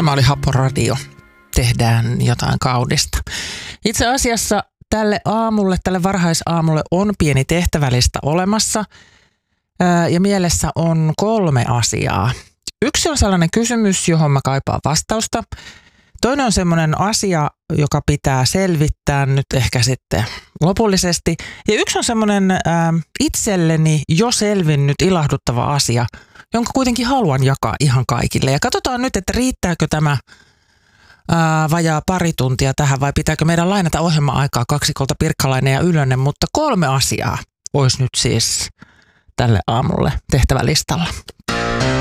Tämä oli Hapo Radio. Tehdään jotain kaunista. Itse asiassa tälle varhaisaamulle on pieni tehtävälista olemassa ja mielessä on 3 asiaa. Yksi on sellainen kysymys, johon mä kaipaan vastausta. Toinen on semmoinen asia, joka pitää selvittää nyt ehkä sitten lopullisesti. Ja yksi on semmoinen itselleni jo selvinnyt ilahduttava asia, jonka kuitenkin haluan jakaa ihan kaikille. Ja katsotaan nyt, että riittääkö tämä vajaa pari tuntia tähän vai pitääkö meidän lainata ohjelma-aikaa kaksikolta Pirkkalainen ja Ylönen, mutta 3 asiaa olisi nyt siis tälle aamulle tehtävälistalla.